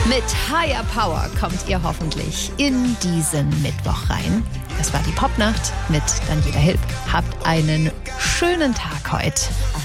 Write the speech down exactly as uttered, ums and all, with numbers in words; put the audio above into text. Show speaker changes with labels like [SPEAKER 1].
[SPEAKER 1] Mit Higher Power kommt ihr hoffentlich in diesen Mittwoch rein. Das war die Popnacht mit Daniela Hilb. Habt einen schönen Tag heute.